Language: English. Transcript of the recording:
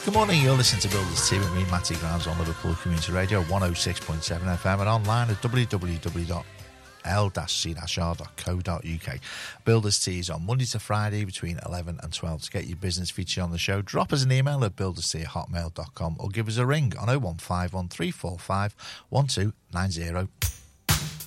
Good morning, you're listening to Builders Tea with me, Matty Grimes, on Liverpool Community Radio 106.7 FM and online at www.l-c-r.co.uk. Builders Tea is on Monday to Friday between 11 and 12. To get your business featured on the show, drop us an email at builderstea@hotmail.com or give us a ring on 0151 345 1290.